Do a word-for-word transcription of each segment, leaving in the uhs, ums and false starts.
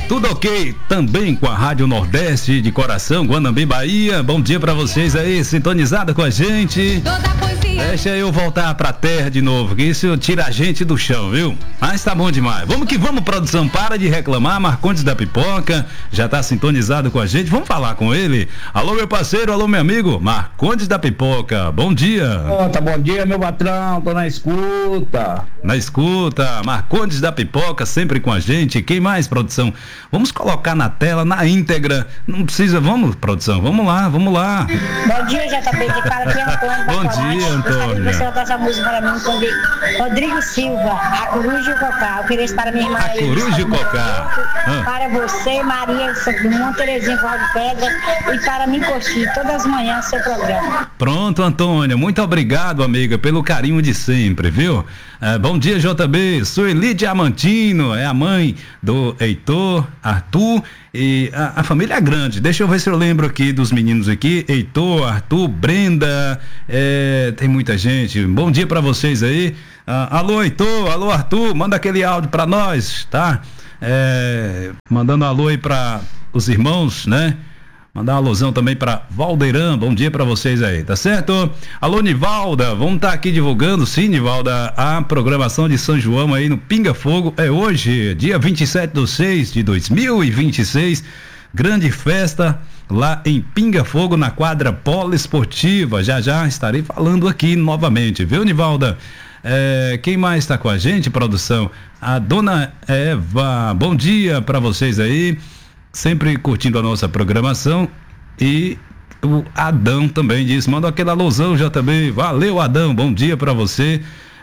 Tudo ok também com a Rádio Nordeste de Coração, Guanambi, Bahia. Bom dia pra vocês aí, sintonizada com a gente. Deixa eu voltar pra terra de novo, que isso tira a gente do chão, viu? Mas tá bom demais. Vamos que vamos, produção. Para de reclamar. Marcondes da Pipoca já tá sintonizado com a gente. Vamos falar com ele. Alô, meu parceiro. Alô, meu amigo. Marcondes da Pipoca. Bom dia. Oh, tá bom dia, meu patrão. Tô na escuta. Na escuta. Marcondes da Pipoca sempre com a gente. Quem mais, produção? Vamos colocar na tela, na íntegra. Não precisa. Vamos, produção. Vamos lá, vamos lá. Bom dia, J B. De cara aqui é Antônio. Bom dia, Antônio. Você vai essa música para mim, Rodrigo Silva, A Coruja e o Cocá. Eu queria isso para minha irmã. A Coruja e o Cocá. Ah. Para você, Maria do Monte Terezinha, Val de Pedra, e para mim curtir todas as manhãs seu programa. Pronto, Antônio. Muito obrigado, amiga, pelo carinho de sempre, viu? É, bom dia, J B. Sueli Diamantino, é a mãe do Heitor, Arthur. E a, a família é grande. Deixa eu ver se eu lembro aqui dos meninos aqui. Heitor, Arthur, Brenda, é, tem muita gente. Bom dia pra vocês aí. Ah, alô, Heitor, alô, Arthur, manda aquele áudio pra nós, tá? É, mandando um alô aí pra os irmãos, né? Mandar uma alusão também para Valdeirão, bom dia para vocês aí, tá certo? Alô, Nivalda, vamos estar tá aqui divulgando, sim, Nivalda, a programação de São João aí no Pinga Fogo. É hoje, dia vinte e sete de seis de dois mil e vinte e seis, grande festa lá em Pinga Fogo, na quadra poliesportiva. Já já estarei falando aqui novamente, viu, Nivalda? É, quem mais está com a gente, produção? A dona Eva, bom dia para vocês aí. Sempre curtindo a nossa programação. E o Adão também disse, manda aquele alusão já também. Valeu, Adão, bom dia pra você.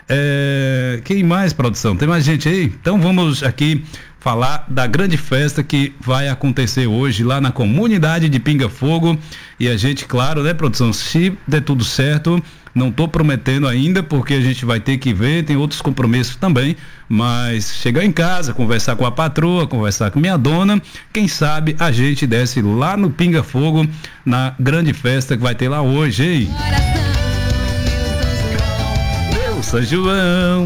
É, quem mais, produção? Tem mais gente aí? Então vamos aqui falar da grande festa que vai acontecer hoje lá na comunidade de Pinga Fogo. E a gente, claro, né, produção, se der tudo certo, não tô prometendo ainda, porque a gente vai ter que ver, tem outros compromissos também, mas chegar em casa, conversar com a patroa, conversar com minha dona, quem sabe a gente desce lá no Pinga Fogo, na grande festa que vai ter lá hoje, hein? Meu São João.